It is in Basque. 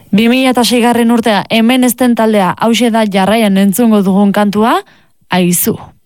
2006 urtea hemen ezten taldea hause da jarraian entzungo dugun kantua, Aizu.